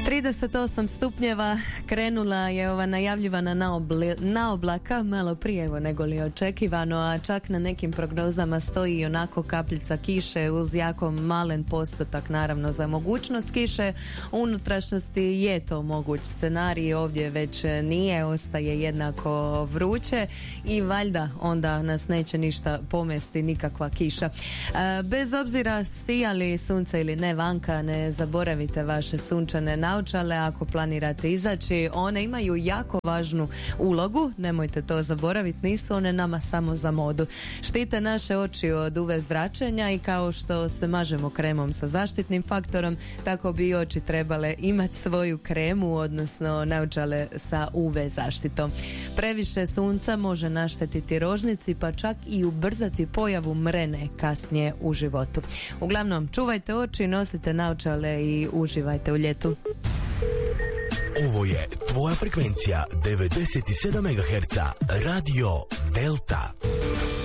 38 stupnjeva, krenula je ova najavljivana naoblaka, malo prije nego li očekivano, a čak na nekim prognozama stoji onako kapljica kiše uz jako malen postotak naravno za mogućnost kiše. U unutrašnjosti je to moguć scenarij, ovdje već nije, ostaje jednako vruće i valjda onda nas neće ništa pomesti, nikakva kiša. Bez obzira sijali sunce ili ne vanka, ne zaboravite vaše sunčane naočale ako planirate izaći. One imaju jako važnu ulogu, nemojte to zaboraviti, nisu one nama samo za modu. Štite naše oči od UV zračenja i kao što se mažemo kremom sa zaštitnim faktorom, tako bi i oči trebale imati svoju kremu, odnosno naočale sa UV zaštitom. Previše sunca može naštetiti rožnici, pa čak i ubrzati pojavu mrene kasnije u životu. Uglavnom, čuvajte oči, nosite naočale i uživajte u ljetu. Ovo je tvoja frekvencija 97 MHz Radio Delta.